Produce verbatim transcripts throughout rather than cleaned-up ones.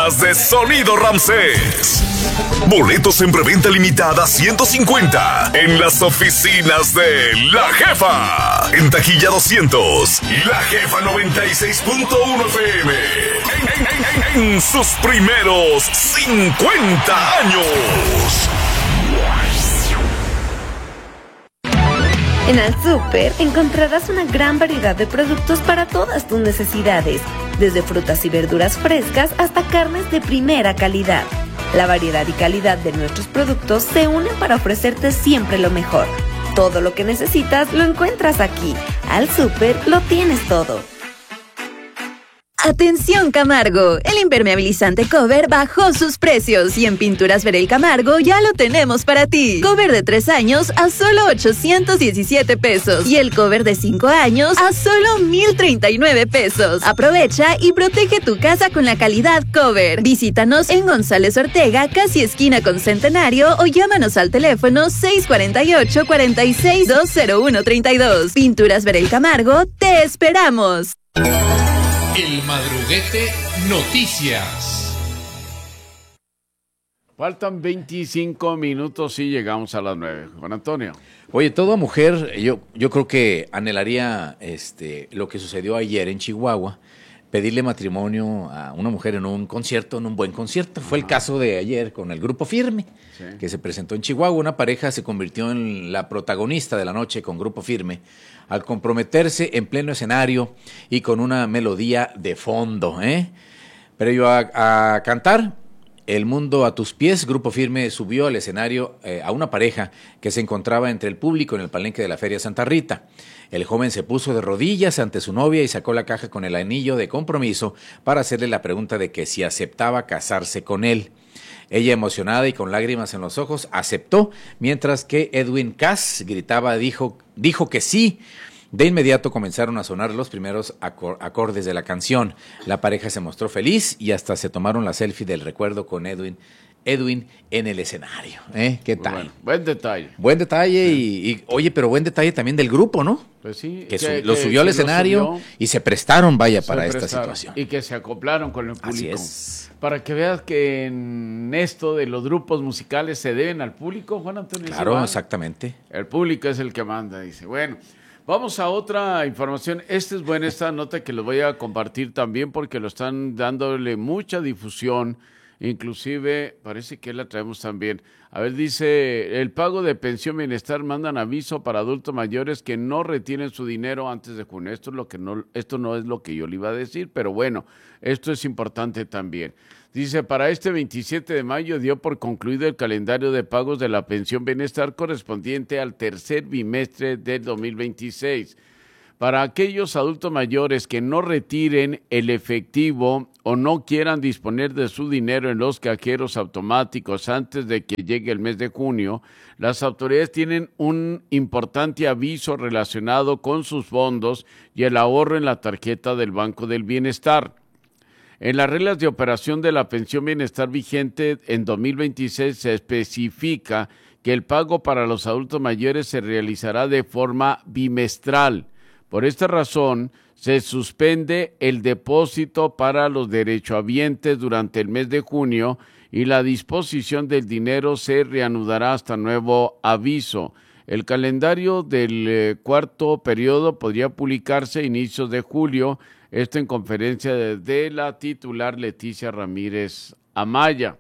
más de Sonido Ramsés. Boletos en preventa limitada ciento cincuenta en las oficinas de La Jefa. En taquilla doscientos. La Jefa noventa y seis punto uno F M. En, en, en, en, en sus primeros cincuenta años. En Al Súper encontrarás una gran variedad de productos para todas tus necesidades, desde frutas y verduras frescas hasta carnes de primera calidad. La variedad y calidad de nuestros productos se unen para ofrecerte siempre lo mejor. Todo lo que necesitas lo encuentras aquí. Al Súper lo tienes todo. ¡Atención, Camargo! El impermeabilizante Cover bajó sus precios y en Pinturas Verel Camargo ya lo tenemos para ti. Cover de tres años a solo ochocientos diecisiete pesos y el cover de cinco años a solo mil treinta y nueve pesos. Aprovecha y protege tu casa con la calidad Cover. Visítanos en González Ortega, casi esquina con Centenario, o llámanos al teléfono seis cuatro ocho, cuatro seis, dos cero uno tres dos. Pinturas Verel Camargo, te esperamos. El Madruguete Noticias. Faltan veinticinco minutos y llegamos a las nueve. Juan Antonio. Oye, toda mujer, yo, yo creo que anhelaría este, lo que sucedió ayer en Chihuahua, pedirle matrimonio a una mujer en un concierto, en un buen concierto. Fue el caso de ayer con el Grupo Firme, sí, que se presentó en Chihuahua. Una pareja se convirtió en la protagonista de la noche con Grupo Firme, al comprometerse en pleno escenario y con una melodía de fondo, ¿eh? Previo a, a cantar El Mundo a Tus Pies, Grupo Firme subió al escenario eh, a una pareja que se encontraba entre el público en el palenque de la Feria Santa Rita. El joven se puso de rodillas ante su novia y sacó la caja con el anillo de compromiso para hacerle la pregunta de que si aceptaba casarse con él. Ella, emocionada y con lágrimas en los ojos, aceptó, mientras que Edwin Cass gritaba, dijo, dijo que sí. De inmediato comenzaron a sonar los primeros acor- acordes de la canción. La pareja se mostró feliz y hasta se tomaron la selfie del recuerdo con Edwin, Edwin en el escenario. ¿Eh? ¿Qué tal? Bueno, buen detalle. Buen detalle y, y, oye, pero buen detalle también del grupo, ¿no? Pues sí. Que, que, su, que lo subió al escenario subió, y se prestaron, vaya, se para prestaron, esta situación. Y que se acoplaron con el público. Así es. Para que veas que en esto de los grupos musicales se deben al público, Juan Antonio. Claro, exactamente. El público es el que manda, dice. Bueno, vamos a otra información. Esta es buena, esta nota que les voy a compartir también porque lo están dándole mucha difusión. Inclusive, parece que la traemos también. A ver, dice, el pago de pensión bienestar mandan aviso para adultos mayores que no retienen su dinero antes de junio. Esto es lo que no, esto no es lo que yo le iba a decir, pero bueno, esto es importante también. Dice, para este veintisiete de mayo dio por concluido el calendario de pagos de la pensión bienestar correspondiente al tercer bimestre del dos mil veintiséis. Para aquellos adultos mayores que no retiren el efectivo o no quieran disponer de su dinero en los cajeros automáticos antes de que llegue el mes de junio, las autoridades tienen un importante aviso relacionado con sus fondos y el ahorro en la tarjeta del Banco del Bienestar. En las reglas de operación de la pensión bienestar vigente en dos mil veintiséis se especifica que el pago para los adultos mayores se realizará de forma bimestral. Por esta razón, se suspende el depósito para los derechohabientes durante el mes de junio y la disposición del dinero se reanudará hasta nuevo aviso. El calendario del eh, cuarto periodo podría publicarse a inicios de julio, esto en conferencia de, de la titular Leticia Ramírez Amaya.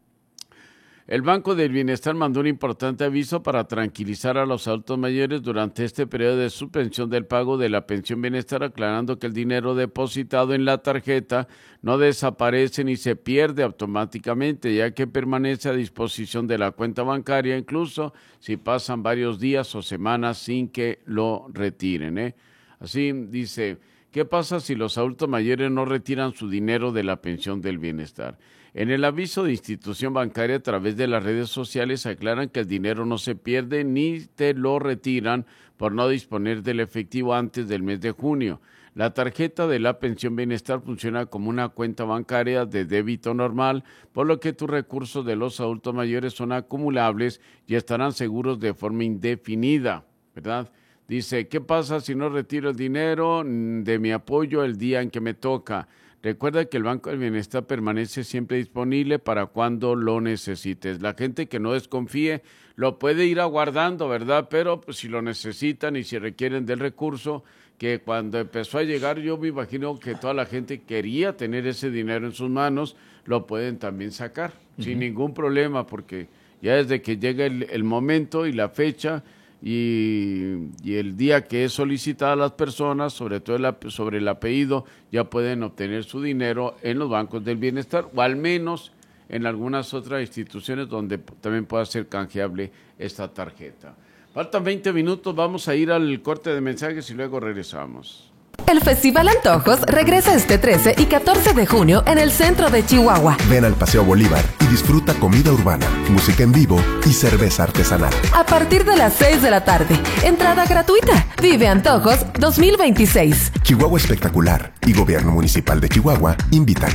El Banco del Bienestar mandó un importante aviso para tranquilizar a los adultos mayores durante este periodo de suspensión del pago de la pensión bienestar, aclarando que el dinero depositado en la tarjeta no desaparece ni se pierde automáticamente, ya que permanece a disposición de la cuenta bancaria, incluso si pasan varios días o semanas sin que lo retiren, ¿eh? Así dice, ¿qué pasa si los adultos mayores no retiran su dinero de la pensión del bienestar? En el aviso de institución bancaria a través de las redes sociales aclaran que el dinero no se pierde ni te lo retiran por no disponer del efectivo antes del mes de junio. La tarjeta de la pensión bienestar funciona como una cuenta bancaria de débito normal, por lo que tus recursos de los adultos mayores son acumulables y estarán seguros de forma indefinida, ¿verdad? Dice, ¿qué pasa si no retiro el dinero de mi apoyo el día en que me toca? Recuerda que el Banco del Bienestar permanece siempre disponible para cuando lo necesites. La gente que no desconfíe lo puede ir aguardando, ¿verdad? Pero pues, si lo necesitan y si requieren del recurso, que cuando empezó a llegar, yo me imagino que toda la gente quería tener ese dinero en sus manos, lo pueden también sacar, uh-huh. sin ningún problema, porque ya desde que llega el, el momento y la fecha y, y el día que es solicitada a las personas, sobre todo el, sobre el apellido, ya pueden obtener su dinero en los bancos del bienestar o al menos en algunas otras instituciones donde también pueda ser canjeable esta tarjeta. Faltan veinte minutos, vamos a ir al corte de mensajes y luego regresamos. El Festival Antojos regresa este trece y catorce de junio en el centro de Chihuahua. Ven al Paseo Bolívar y disfruta comida urbana, música en vivo y cerveza artesanal. A partir de las seis de la tarde, entrada gratuita. Vive Antojos dos mil veintiséis. Chihuahua Espectacular y Gobierno Municipal de Chihuahua invitan.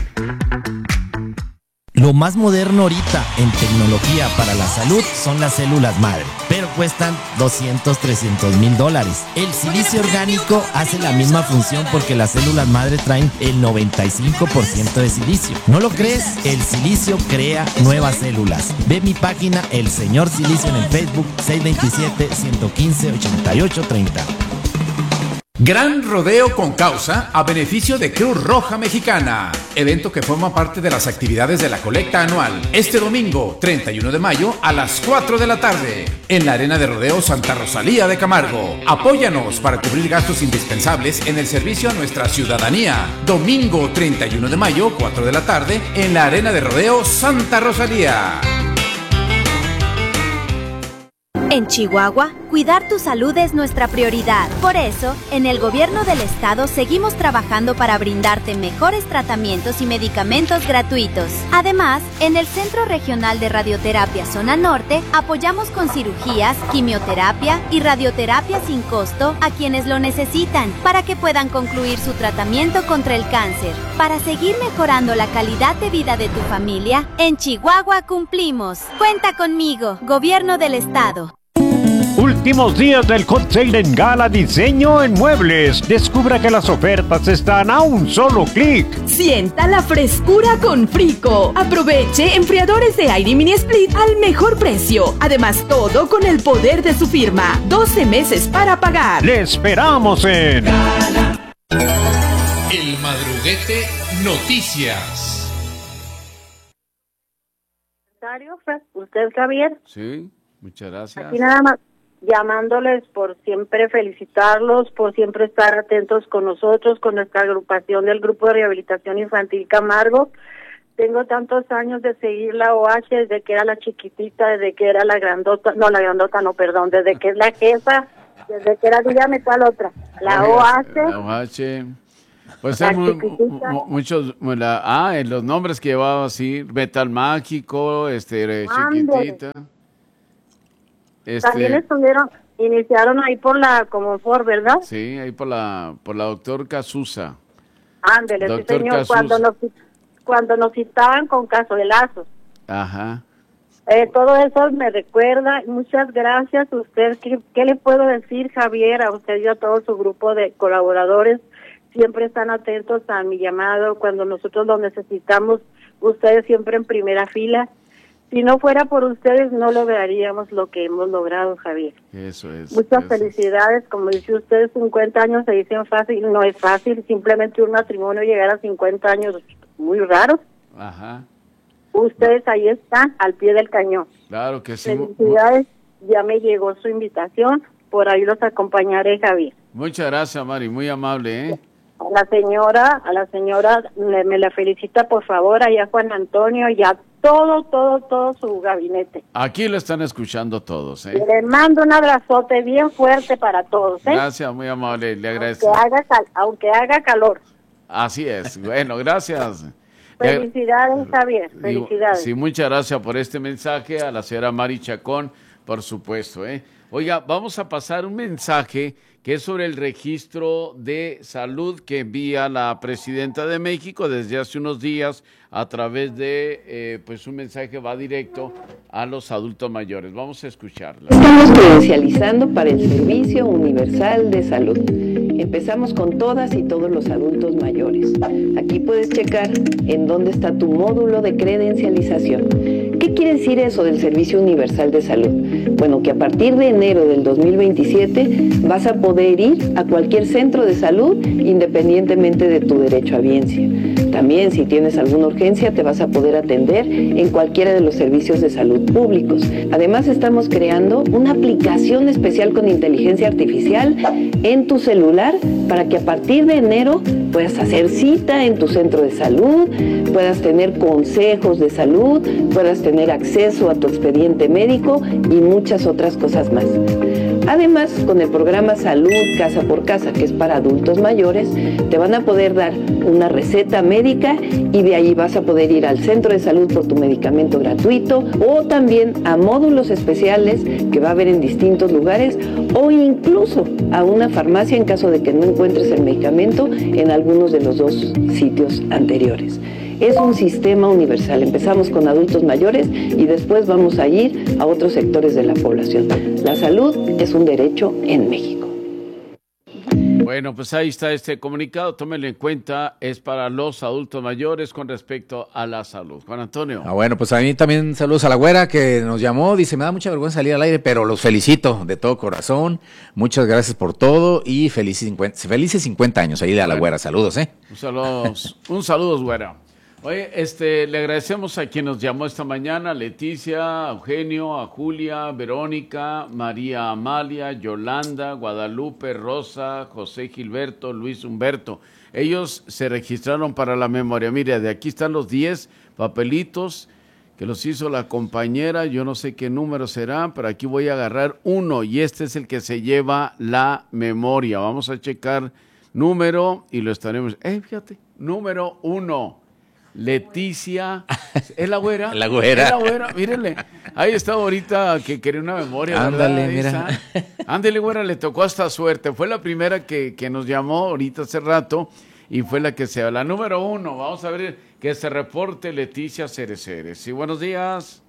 Lo más moderno ahorita en tecnología para la salud son las células madre, pero cuestan doscientos, trescientos mil dólares. El silicio orgánico hace la misma función porque las células madre traen el noventa y cinco por ciento de silicio. ¿No lo crees? El silicio crea nuevas células. Ve mi página El Señor Silicio en el Facebook seis dos siete, uno uno cinco, ocho ocho tres cero. Gran Rodeo con Causa a beneficio de Cruz Roja Mexicana. Evento que forma parte de las actividades de la colecta anual. Este domingo, treinta y uno de mayo, a las cuatro de la tarde, en la Arena de Rodeo Santa Rosalía de Camargo. Apóyanos para cubrir gastos indispensables en el servicio a nuestra ciudadanía. Domingo, treinta y uno de mayo, cuatro de la tarde, en la Arena de Rodeo Santa Rosalía. En Chihuahua, cuidar tu salud es nuestra prioridad. Por eso, en el gobierno del estado seguimos trabajando para brindarte mejores tratamientos y medicamentos gratuitos. Además, en el Centro Regional de Radioterapia Zona Norte, apoyamos con cirugías, quimioterapia y radioterapia sin costo a quienes lo necesitan para que puedan concluir su tratamiento contra el cáncer. Para seguir mejorando la calidad de vida de tu familia, en Chihuahua cumplimos. Cuenta conmigo, Gobierno del Estado. Últimos días del Hot Sale en Gala Diseño en Muebles. Descubra que las ofertas están a un solo clic. Sienta la frescura con Frico. Aproveche enfriadores de aire mini split al mejor precio. Además, todo con el poder de su firma. doce meses para pagar. Le esperamos en Gala. El Madruguete Noticias. ¿Usted, Javier? Sí, muchas gracias. Aquí nada más llamándoles por siempre felicitarlos, por siempre estar atentos con nosotros, con nuestra agrupación del Grupo de Rehabilitación Infantil Camargo. Tengo tantos años de seguir la O H desde que era la chiquitita, desde que era la grandota, no, la grandota no, perdón, desde que es la jefa, desde que era, dígame cuál otra, la O H. La O H. Pues hay mu mu muchos, la, ah, en los nombres que llevaba así, Metal Mágico, este, chiquitita. Este, También estuvieron, iniciaron ahí por la Comonfort, ¿verdad? Sí, ahí por la por la doctor Casusa. Ándele, sí, señor, cuando nos, cuando nos citaban con Caso de Lazos. Ajá. Eh, todo eso me recuerda, muchas gracias a usted. ¿Qué, ¿Qué le puedo decir, Javier, a usted y a todo su grupo de colaboradores? Siempre están atentos a mi llamado, cuando nosotros lo necesitamos, ustedes siempre en primera fila. Si no fuera por ustedes, no lograríamos lo que hemos logrado, Javier. Eso es. Muchas eso felicidades. Como dice usted, cincuenta años se dicen fácil. No es fácil. Simplemente un matrimonio llegar a cincuenta años, muy raro. Ajá. Ustedes ahí están, al pie del cañón. Claro que sí. Felicidades. Ya me llegó su invitación. Por ahí los acompañaré, Javier. Muchas gracias, Mari. Muy amable, ¿eh? A la señora, a la señora, me, me la felicita, por favor, allá Juan Antonio y a todo, todo, todo su gabinete. Aquí lo están escuchando todos, ¿eh? Le mando un abrazote bien fuerte para todos, ¿eh? Gracias, muy amable, le agradezco. Aunque haga, cal aunque haga calor. Así es, bueno, gracias. Felicidades, Javier, felicidades. Sí, muchas gracias por este mensaje a la señora Mari Chacón, por supuesto, ¿eh? Oiga, vamos a pasar un mensaje que es sobre el registro de salud que envía la presidenta de México desde hace unos días a través de, eh, pues un mensaje va directo a los adultos mayores. Vamos a escucharla. Estamos credencializando para el Servicio Universal de Salud. Empezamos con todas y todos los adultos mayores. Aquí puedes checar en dónde está tu módulo de credencialización. ¿Qué quiere decir eso del Servicio Universal de Salud? Bueno, que a partir de enero del dos mil veintisiete vas a poder ir a cualquier centro de salud independientemente de tu derecho a biencia. También, si tienes alguna urgencia, te vas a poder atender en cualquiera de los servicios de salud públicos. Además, estamos creando una aplicación especial con inteligencia artificial en tu celular para que a partir de enero puedas hacer cita en tu centro de salud, puedas tener consejos de salud, puedas tener acceso a tu expediente médico y muchas otras cosas más. Además, con el programa Salud Casa por Casa, que es para adultos mayores, te van a poder dar una receta médica y de ahí vas a poder ir al centro de salud por tu medicamento gratuito o también a módulos especiales que va a haber en distintos lugares o incluso a una farmacia en caso de que no encuentres el medicamento en algunos de los dos sitios anteriores. Es un sistema universal. Empezamos con adultos mayores y después vamos a ir a otros sectores de la población. La salud es un derecho en México. Bueno, pues ahí está este comunicado, tómenlo en cuenta, es para los adultos mayores con respecto a la salud. Juan Antonio. Ah, bueno, pues a mí también saludos a la güera que nos llamó, dice, me da mucha vergüenza salir al aire, pero los felicito de todo corazón, muchas gracias por todo y felices cincuenta, felices cincuenta años ahí a la güera, saludos, ¿eh? Un saludo, un saludo, güera. Oye, este, le agradecemos a quien nos llamó esta mañana, a Leticia, a Eugenio, a Julia, Verónica, María Amalia, Yolanda, Guadalupe, Rosa, José Gilberto, Luis Humberto. Ellos se registraron para la memoria. Mira, de aquí están los diez papelitos que los hizo la compañera, yo no sé qué número será, pero aquí voy a agarrar uno y este es el que se lleva la memoria. Vamos a checar número y lo estaremos... Eh, fíjate, número uno. Leticia, ¿es la güera? La güera. Es la güera, mírenle. Ahí está ahorita que quería una memoria. Ándale, ¿verdad? mira. Ándale, güera, le tocó hasta suerte. Fue la primera que, que nos llamó ahorita hace rato y fue la que se... La número uno, vamos a ver que se reporte Leticia Cereceres. Sí, buenos días.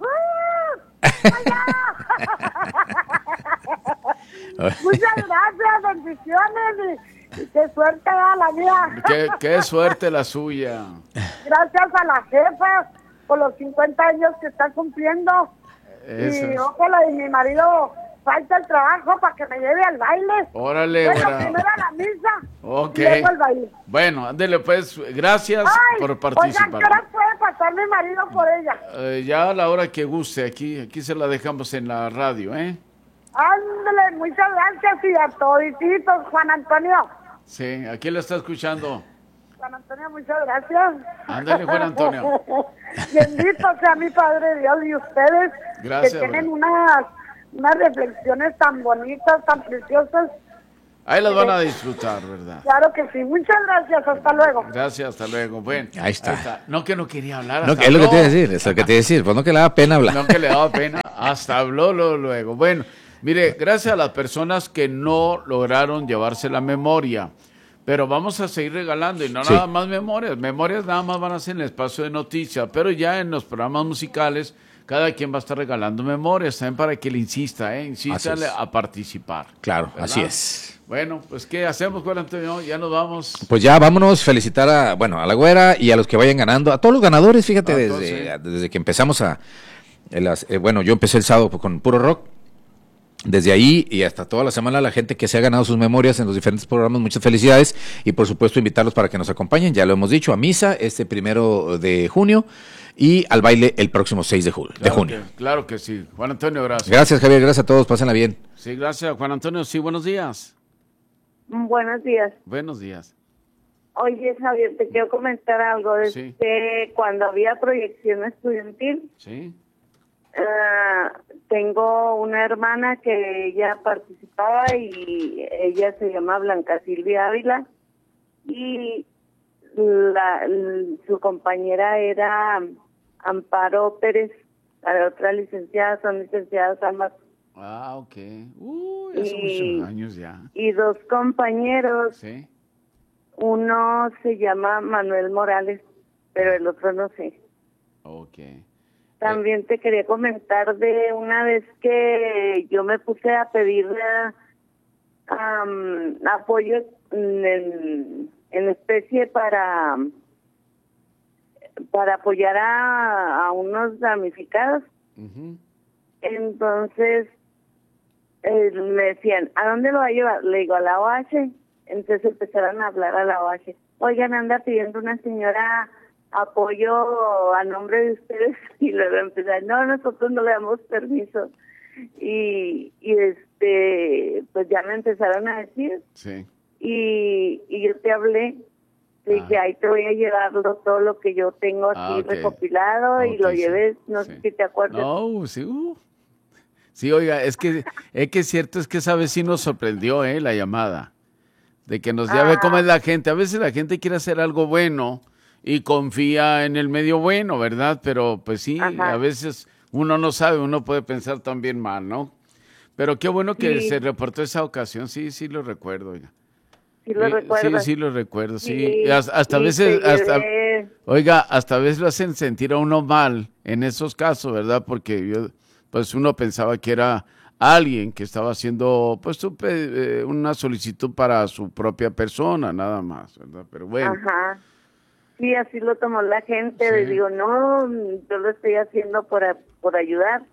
Muchas gracias, bendiciones y, y qué suerte da la mía. Qué, qué suerte la suya. Gracias a la jefa por los cincuenta años que está cumpliendo. Eso y es. ojalá y mi marido falta el trabajo para que me lleve al baile. Órale, bueno, güera. primero a la misa Ok. y luego al baile. Bueno, ándele pues, gracias Ay, por oigan, participar. ¿qué hora puede pasar mi marido por ella? Eh, ya a la hora que guste, aquí, aquí se la dejamos en la radio, ¿eh? Ándale, muchas gracias y a todititos, Juan Antonio. Sí, aquí la está escuchando. Juan Antonio, muchas gracias. Ándale, Juan Antonio. Bendito sea mi Padre Dios y ustedes Gracias, que tienen güey. unas, unas reflexiones tan bonitas, tan preciosas. Ahí las van a disfrutar, ¿verdad? Claro que sí. Muchas gracias. Hasta luego. Gracias, hasta luego. Bueno, Ahí está. No que no quería hablar. No, hasta es lo que te iba a habló. decir, es lo que te iba a decir, pues no que le da pena hablar. No que le daba pena, hasta habló lo- luego. Bueno, mire, gracias a las personas que no lograron llevarse la memoria, pero vamos a seguir regalando y no Sí. nada más memorias. Memorias nada más van a ser en el espacio de noticias, pero ya en los programas musicales cada quien va a estar regalando memorias, también para que le insista, ¿eh? Insístale Así es. a participar. Claro, ¿verdad? así es. Bueno, pues ¿qué hacemos, Juan Antonio? Ya nos vamos. Pues ya vámonos, felicitar a, bueno, a la güera y a los que vayan ganando, a todos los ganadores, fíjate, A desde, todos, sí. desde que empezamos a, en las- eh, bueno, yo empecé el sábado con puro rock, desde ahí y hasta toda la semana la gente que se ha ganado sus memorias en los diferentes programas, muchas felicidades y por supuesto invitarlos para que nos acompañen, ya lo hemos dicho, a misa este primero de junio y al baile el próximo seis de julio, de Claro junio. que- claro que sí. Juan Antonio, gracias. Gracias Javier, gracias a todos, pásenla bien. Sí, gracias, Juan Antonio. Sí, buenos días. Buenos días. Buenos días. Oye, Javier, te quiero comentar algo. Sí. Desde cuando había proyección estudiantil, Sí. ah, tengo una hermana que ella participaba y ella se llama Blanca Silvia Ávila y la, l- su compañera era Amparo Pérez, la otra licenciada, son licenciadas ambas. Ah, ok. Uy, hace Y- muchos años ya. Y dos compañeros, Sí. uno se llama Manuel Morales, pero el otro no sé. Ok. También te quería comentar de una vez que yo me puse a pedir a, um, apoyo en, en especie para para apoyar a, a unos damnificados. Uh-huh. Entonces eh, me decían, ¿a dónde lo va a llevar? Le digo, a la O H. Entonces empezaron a hablar a la O H. Oigan, anda pidiendo una señora apoyo a nombre de ustedes, y luego empezaron, no, nosotros no le damos permiso. Y, y este, pues ya me empezaron a decir. Sí. Y, y yo te hablé. Te dije, ah. ahí te voy a llevar todo lo que yo tengo aquí ah, okay. recopilado, okay, y lo lleves, no sí. sé si te acuerdas. No, sí, uh. sí, oiga, es que es que es cierto, es que esa vez sí nos sorprendió, eh, la llamada, de que nos llame ah. cómo es la gente. A veces la gente quiere hacer algo bueno y confía en el medio bueno, ¿verdad? Pero pues sí, Ajá. a veces uno no sabe, uno puede pensar también mal, ¿no? Pero qué bueno que sí. se reportó esa ocasión, sí, sí lo recuerdo, oiga. Sí lo recuerdo. Sí, sí lo recuerdo, sí. sí. Hasta, hasta sí, veces, hasta, oiga, hasta veces lo hacen sentir a uno mal en esos casos, ¿verdad? Porque yo, pues uno pensaba que era alguien que estaba haciendo, pues, una solicitud para su propia persona, nada más, ¿verdad? Pero bueno. Ajá. Sí, así lo tomó la gente. Sí. Le digo, no, yo lo estoy haciendo por, por ayudar.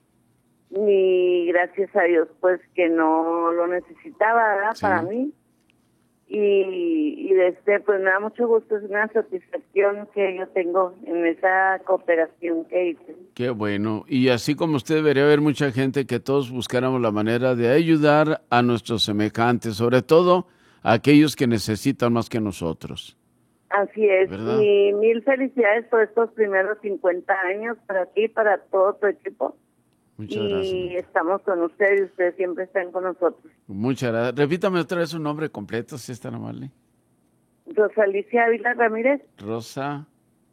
Y gracias a Dios, pues, que no lo necesitaba, ¿verdad? Sí. Para mí. Y, y desde, pues me da mucho gusto, es una satisfacción que yo tengo en esa cooperación que hice. Qué bueno. Y así como usted debería haber mucha gente que todos buscáramos la manera de ayudar a nuestros semejantes, sobre todo a aquellos que necesitan más que nosotros. Así es. ¿Verdad? Y mil felicidades por estos primeros cincuenta años para ti y para todo tu equipo. Muchas y gracias. Estamos con ustedes y ustedes siempre están con nosotros. Muchas gracias. Repítame otra vez su nombre completo, si es tan amable. Rosa Alicia Ávila Ramírez. Rosa.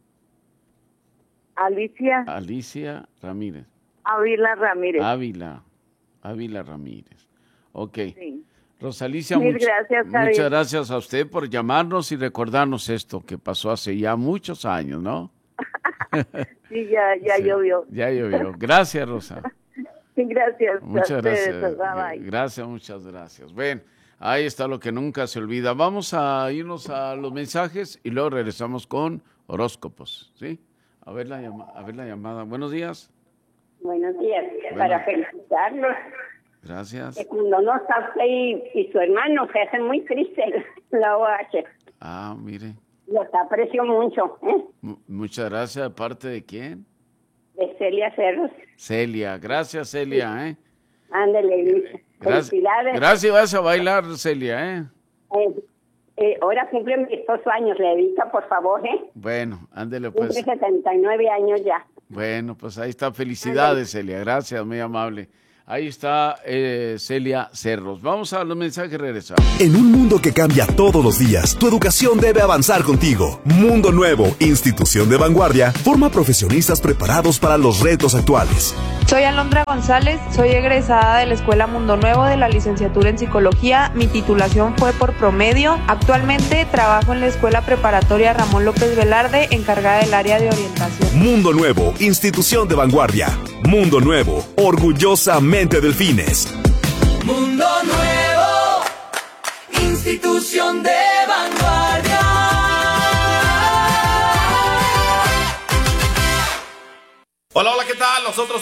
Alicia. Alicia Ramírez. Ávila Ramírez. Ávila. Ávila Ramírez. Ok. Sí. Rosa Alicia, Mil much gracias, muchas gracias a usted por llamarnos y recordarnos esto que pasó hace ya muchos años, ¿no? Sí, ya, ya sí, llovió. Ya llovió. Gracias, Rosa. Sí, gracias. Muchas gracias. Bye, bye. Gracias, muchas gracias. Ven, ahí está lo que nunca se olvida. Vamos a irnos a los mensajes y luego regresamos con horóscopos, ¿sí? A ver la, llama a ver la llamada. Buenos días. Buenos días. Bueno. Para felicitarlos. Gracias. Que cuando no está usted y, y su hermano se hacen muy tristes la O H. Ah, mire. Los aprecio mucho. ¿eh? M muchas gracias. ¿De parte de quién? De Celia Cerros. Celia. Gracias, Celia. ¿eh? Ándale, Luis. Gracias. Felicidades. Gracias, vas a bailar, Celia. ¿eh? Eh, eh, ahora cumple mi esposo años. Le dedica, por favor. ¿eh? Bueno, ándele pues. Cumple setenta y nueve años ya. Bueno, pues ahí está. Felicidades, Celia. Gracias, muy amable. Ahí está eh, Celia Cerros. Vamos a los mensajes y regresamos. En un mundo que cambia todos los días, tu educación debe avanzar contigo. Mundo Nuevo, institución de vanguardia, forma profesionistas preparados para los retos actuales. Soy Alondra González, soy egresada de la Escuela Mundo Nuevo de la licenciatura en Psicología. Mi titulación fue por promedio. Actualmente trabajo en la Escuela Preparatoria Ramón López Velarde, encargada del área de orientación. Mundo Nuevo, institución de vanguardia. Mundo Nuevo, orgullosamente Delfines. Mundo Nuevo, institución de vanguardia. Hola, hola, ¿qué tal? Nosotros